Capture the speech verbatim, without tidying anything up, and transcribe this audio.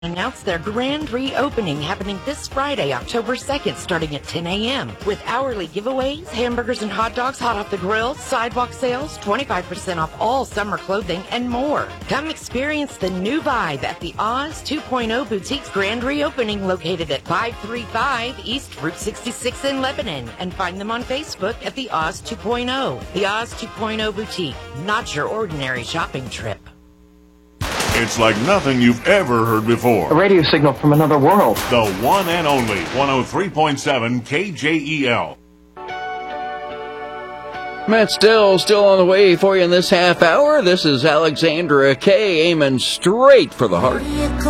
announced their grand reopening happening this Friday, October second, starting at ten a.m. with hourly giveaways, hamburgers and hot dogs hot off the grill, sidewalk sales, twenty-five percent off all summer clothing, and more. Come experience the new vibe at the Oz two point oh Boutique's grand reopening located at five thirty-five East Route sixty-six in Lebanon, and find them on Facebook at the Oz two point oh. The Oz two point oh Boutique, not your ordinary shopping trip. It's like nothing you've ever heard before. A radio signal from another world. The one and only one oh three point seven K J E L. Matt Still, still on the way for you in this half hour. This is Alexandra Kay, aiming straight for the heart.